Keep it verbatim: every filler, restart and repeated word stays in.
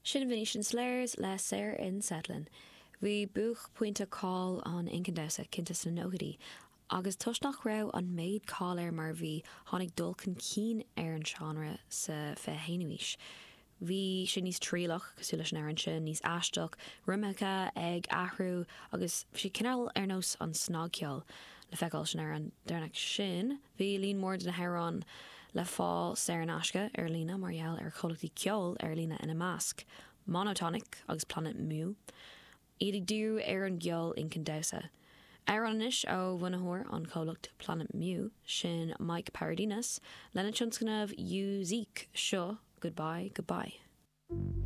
Sin Venetian Slayers le Sair in Setlin. Bhí buch puinte cáil an incandausa cinnta san nógadí, agus tusnach rah an méid cáil ar mar bhí tháinig dulcan cín ar an seanra sa fehéanúis. Bhí sin níos trílach cosú leis an airan sin, níos aisteach, rumecha, ag, athrú, agus si cinál ar nós an snágceol le feicáil sin ar an dearnach sin. Bhí líon mór den na heran le fá Sair an Aisce ar lína margheall ar cholachtaí ceol ar lína ina másc, Monotonic agus Planet Mu. Iad dú ar an geol incandausa. Airanis ó bhunathóir an cholacht Planet Mu sin Mike Paradinas lena tionscanmh U Zeke seo goodbye, goodbye.